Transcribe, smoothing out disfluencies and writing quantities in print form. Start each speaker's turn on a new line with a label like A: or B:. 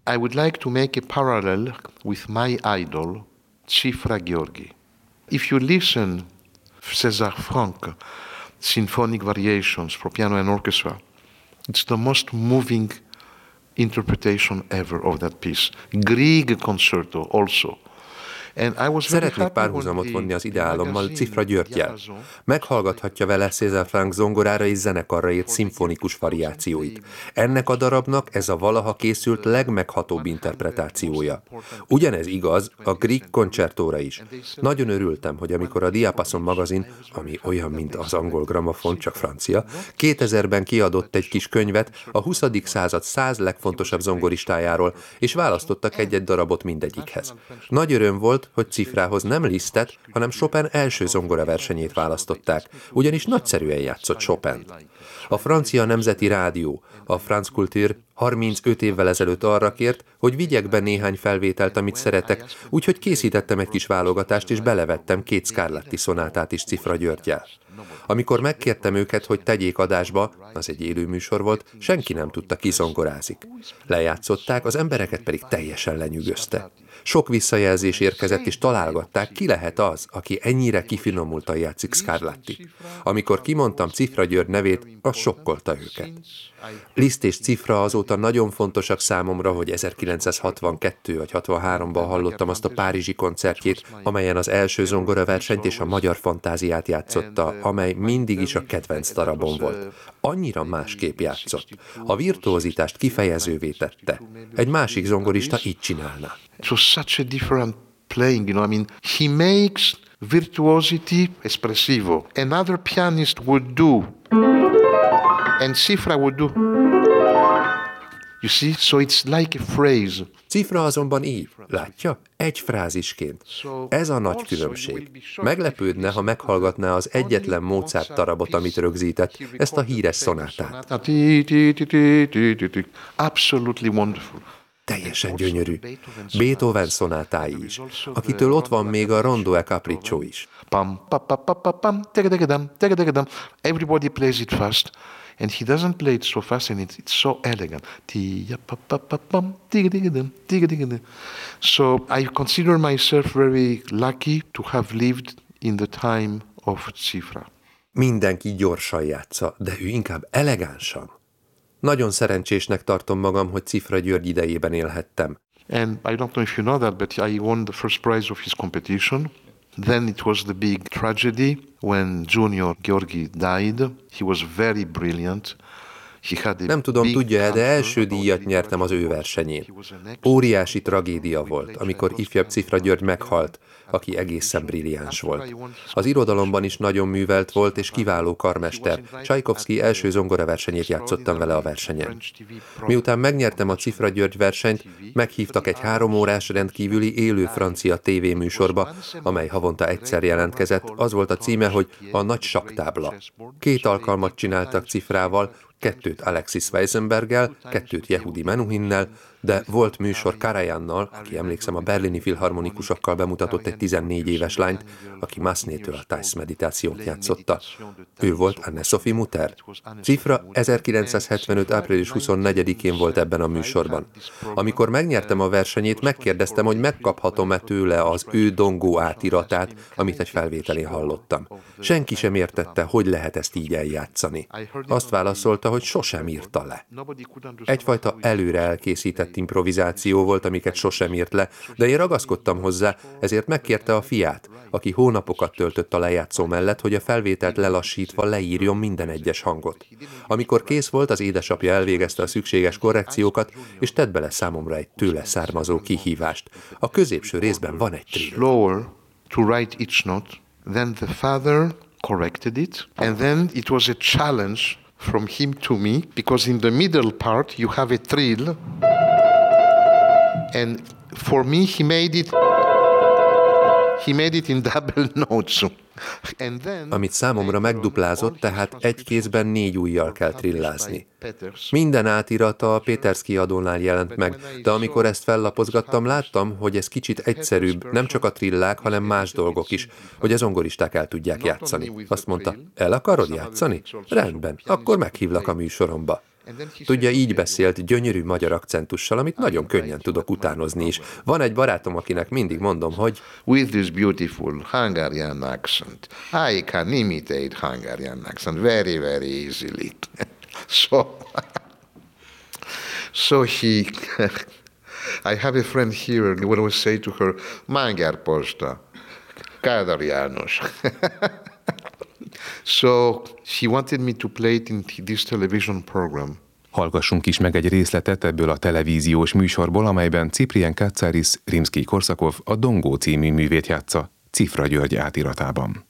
A: I would like to make a parallel with my idol, Cifra Georgi. If you listen César Franck symphonic variations for piano and orchestra, it's the most moving interpretation ever of that piece. Grieg concerto also.
B: Szeretnék párhuzamot vonni az ideálommal, Cifra Györggyel. Meghallgathatja vele César Franck zongorára és zenekarra írt szimfonikus variációit. Ennek a darabnak ez a valaha készült legmeghatóbb interpretációja. Ugyanez igaz a Grieg koncertóra is. Nagyon örültem, hogy amikor a Diapason magazin, ami olyan, mint az angol gramofon, csak francia, 2000-ben kiadott egy kis könyvet a 20. század 100 legfontosabb zongoristájáról, és választottak egy-egy darabot mindegyikhez. Nagy öröm volt, hogy Cifrához nem Lisztet, hanem Chopin első zongoraversenyét választották, ugyanis nagyszerűen játszott Chopin. A francia nemzeti rádió, a France Culture 35 évvel ezelőtt arra kért, hogy vigyek be néhány felvételt, amit szeretek, úgyhogy készítettem egy kis válogatást, és belevettem 2 Scarlatti szonátát is Cifra Györggyel. Amikor megkértem őket, hogy tegyék adásba, az egy élő műsor volt, senki nem tudta, ki zongorázik. Lejátszották, az embereket pedig teljesen lenyűgözte. Sok visszajelzés érkezett, és találgatták, ki lehet az, aki ennyire kifinomultan játszik Scarlatti. Amikor kimondtam Cifra György nevét, az sokkolta őket. Liszt és Cifra azóta nagyon fontosak számomra, hogy 1962 vagy 63-ban hallottam azt a párizsi koncertjét, amelyen az első zongoraversenyt és a Magyar Fantáziát játszotta, amely mindig is a kedvenc darabom volt. Annyira másképp játszott. A virtuózitást kifejezővé tette. Egy másik zongorista így csinálná.
A: It was such a different playing, I mean, he makes virtuosity espressivo. Another pianist would do, and Cifra would do. You see, so it's like a phrase.
B: Cifra azonban így, látja, egy frázisként. Ez a nagy különbség. Meglepődne, ha meghallgatná az egyetlen Mozart darabot, amit rögzített, ezt a híres szonátát.
A: Absolutely wonderful.
B: Teljesen gyönyörű. Beethoven szonátái is, akitől ott van még a Rondo e Capriccio is.
A: Everybody plays it fast, and he doesn't play it so fast, and it's so elegant. So I consider myself very lucky to have lived in the time of Cifra.
B: Mindenki gyorsan játsza, de ő inkább elegánsan. Nagyon szerencsésnek tartom magam, hogy Cifra György idejében élhettem.
A: And I don't know if you know that, but I won the first prize of his competition. Then it was the big tragedy when Junior Georgi died. He was very brilliant.
B: Nem tudom, tudja-e, de első díjat nyertem az ő versenyén. Óriási tragédia volt, amikor ifjabb Cifra György meghalt, aki egészen brilliáns volt. Az irodalomban is nagyon művelt volt, és kiváló karmester. Csajkovszky első zongoraversenyét játszottam vele a versenyen. Miután megnyertem a Cifra György versenyt, meghívtak egy 3 órás rendkívüli élő francia tévéműsorba, amely havonta egyszer jelentkezett. Az volt a címe, hogy a Nagy Saktábla. 2 alkalmat csináltak Cifrával, 2 Alexis Weissenberggel, 2 Yehudi Menuhinnel, de volt műsor Karajannal, aki emlékszem a berlini filharmonikusokkal bemutatott egy 14 éves lányt, aki Massenet-től a Thais meditációt játszotta. Ő volt Anne-Sophie Mutter. Cifra 1975. április 24-én volt ebben a műsorban. Amikor megnyertem a versenyét, megkérdeztem, hogy megkaphatom-e tőle az ő dongó átiratát, amit egy felvételén hallottam. Senki sem értette, hogy lehet ezt így eljátszani. Azt válaszolta, hogy sosem írta le. Egyfajta előre elkészített improvizáció volt, amiket sosem írt le, de én ragaszkodtam hozzá, ezért megkérte a fiát, aki hónapokat töltött a lejátszó mellett, hogy a felvételt lelassítva leírjon minden egyes hangot. Amikor kész volt, az édesapja elvégezte a szükséges korrekciókat, és tett bele számomra egy tőle származó kihívást. A középső részben van egy trill.
A: Slower to write each note, then the father corrected it, and then it was a challenge from him to me, because in the middle part you have a trill, and for me he made it in double notes. And then,
B: amit számomra megduplázott, tehát egy kézben 4 ujjal kell trillázni. Minden átirata a Péters kiadónál jelent meg, de amikor ezt fellapozgattam, láttam, hogy ez kicsit egyszerűbb, nem csak a trillák, hanem más dolgok is, hogy a zongoristák el tudják játszani. Azt mondta, el akarod játszani? Rendben, akkor meghívlak a műsoromba. Tudja, így beszélt gyönyörű magyar akcentussal, amit nagyon könnyen tudok utánozni is. Van egy barátom, akinek mindig mondom, hogy
A: with this beautiful Hungarian accent, I can imitate Hungarian accent very, very easily. So I have a friend here, and when I say to her, Magyar Posta, Kádár János. So she wanted me to play it in this television program.
C: Hallgassunk is meg egy részletet ebből a televíziós műsorból, amelyben Ciprián Katsaris, Rimszkij-Korsakov a Dongó című művét játsza Cifra György átiratában.